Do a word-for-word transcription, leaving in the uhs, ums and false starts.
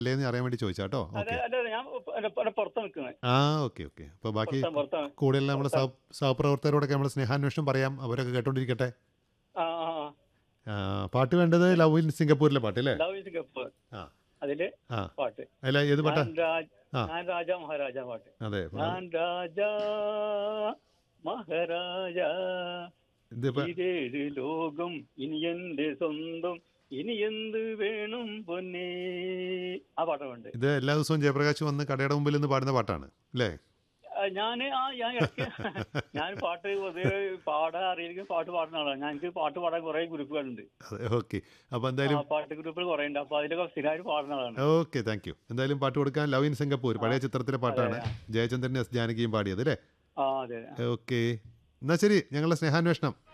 അല്ലേന്ന് അറിയാൻ വേണ്ടി ചോദിച്ചാട്ടോ. അതെ ഓക്കെ. അതെ അതെ, ഞാൻ പ- പ- പ- പുറത്താ നിൽക്കുന്നത്. ആ ഓക്കെ ഓക്കെ. അപ്പോൾ ബാക്കി പുറത്താണ് പുറത്താണ് കൂടെയുള്ള നമ്മുടെ സഹ പുറത്താണ്. സഹപ്രവർത്തകരോടൊക്കെ നമ്മൾ സ്നേഹാന്വേഷണം പറയാം, അവരൊക്കെ കേട്ടോണ്ടിരിക്കട്ടെ. ആ ആ ആ. ആ, പാട്ട് വേണ്ടത് അതെ, ലവ് ഇൻ സിംഗപ്പൂരിലെ പാട്ട് അല്ലേ? ലവ് ഈസ് കപ്പ് ആ അതില് ആ. പാട്ട്. അല്ല ഏത് ഞാൻ പാട്ടാ? രാജ ആ ഞാൻ രാജ മഹാരാജ പാട്ട്. അതെ. ഞാൻ രാജ മഹാരാജ, ഇതിപ്പോൾ ഇതേത് ലോകം ഇനി എന്റെ സ്വന്തം, ഇനി എന്ത് വേണം പൊന്നേ. ആ പാട്ടുണ്ട്. ഇത് എല്ലാ ദിവസവും ജയപ്രകാശ് വന്ന് കടയുടെ മുമ്പിൽ നിന്ന് പാടുന്ന പാട്ടാണ് അല്ലേ? ഞാൻ ആ ഞാൻ ഇടയ്ക്ക് ഞാൻ പാട്ട് പൊതുവെ പാടാൻ അറിയില്ലെങ്കിൽ പാട്ട് പാടുന്ന ആളാണ്. ഞാൻ എനിക്ക് പാട്ട് പാടാൻ കുറെ ഗ്രൂപ്പുകളുണ്ട്. അതെ ഓക്കെ. അപ്പോൾ ആ എന്തായാലും പാട്ട് ഗ്രൂപ്പുകൾ കുറെ ഉണ്ട്. അപ്പൊ അതിലൊക്കെ സ്ഥിരമായിട്ട് പാടുന്ന ആളാണ്. Okay thank you. എന്തായാലും പാട്ട് കൊടുക്കാൻ ലവ് ഇൻ സിംഗപ്പൂർ ആ പഴയ ചിത്രത്തിലെ അതെ പാട്ടാണ്. ആ ജയചന്ദ്രൻ എസ് ജാനകിയും പാടിയത് അല്ലേ? ആ, അതെ. ഓക്കെ. എന്നാൽ ശരി, ഞങ്ങളുടെ സ്നേഹാന്വേഷണം.